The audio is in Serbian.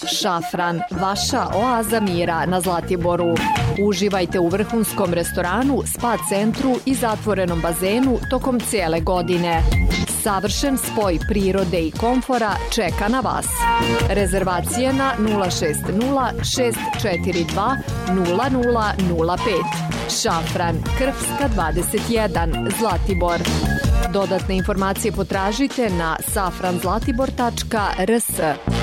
Šafran, vaša oaza mira na Zlatiboru. Uživajte u vrhunskom restoranu, spa centru i zatvorenom bazenu tokom cijele godine. Savršen spoj prirode i komfora čeka na vas. Rezervacije na 060 642 0005. Šafran, Krfska 21, Zlatibor. Dodatne informacije potražite na safranzlatibor.rs.